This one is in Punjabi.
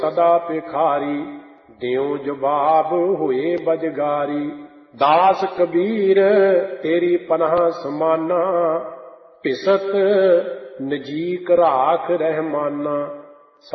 ਸਦਾ ਭਿਖਾਰੀ, ਦਿਉ ਜਵਾਬ ਹੋਏ ਬਜਗਾਰੀ। ਦਾਸ ਕਬੀਰ ਤੇਰੀ ਪਨਾਹ ਸਮਾਨਾ, ਭਿਸਤ ਨਜੀਕ ਰਾਖ ਰਹਿਮਾਨਾ।